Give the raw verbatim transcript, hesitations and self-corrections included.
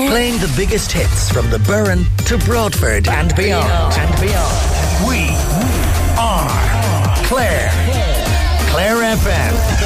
Playing the biggest hits from the Burren to Broadford and beyond. And beyond. We are Clare. Clare F M.